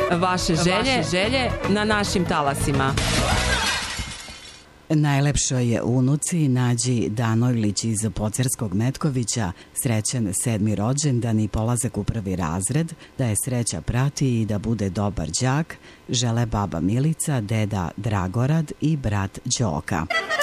Vaše želje na našim talasima. Najlepšoj unuci Nađi Danojlić iz Pocerskog Metkovića srećan 7. rođendan i polazak u 1. razred, da je sreća prati i da bude dobar đak, žele baba Milica, deda Dragorad i brat Đoka.